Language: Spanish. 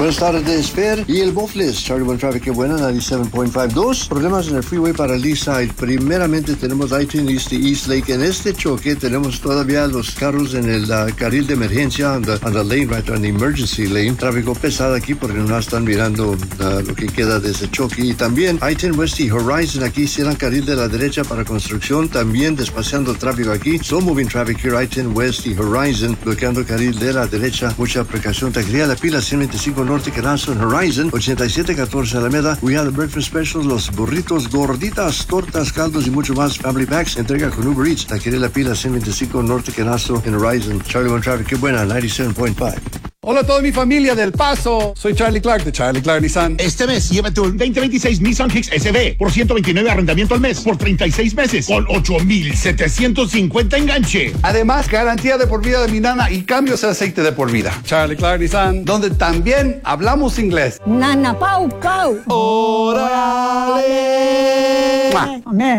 Buenas tardes, Fer. Y el Bofles, Charlie One Traffic, qué buena, 97.52. Problemas en el freeway para el East Side. Primeramente tenemos I-10 East y East Lake. En este choque tenemos todavía los carros en el carril de emergencia, on the lane, right on the emergency lane. Tráfico pesado aquí porque no están mirando lo que queda de ese choque. Y también I-10 West y Horizon, aquí cierran carril de la derecha para construcción. También despaciando el tráfico aquí. So moving traffic here, I-10 West y Horizon, bloqueando carril de la derecha. Mucha precaución. Taquería La Pila, 125 Norte, Canaston, Horizon, 8714 Alameda. We have the breakfast specials, los burritos, gorditas, tortas, caldos y mucho más. Family packs, entrega con Uber Eats. Taquería La Pila, 125 Norte, Canaston, en Horizon. Charlie One Traffic, qué buena, 97.5. Hola a toda mi familia del Paso. Soy Charlie Clark de Charlie Clark Nissan. Este mes llévate un 2026 Nissan Kicks SV por $129 arrendamiento al mes por 36 meses con $8,750 enganche. Además, garantía de por vida de mi nana y cambios de aceite de por vida. Charlie Clark Nissan, donde también hablamos inglés. Nana Pau Pau. ¡Órale! Amén.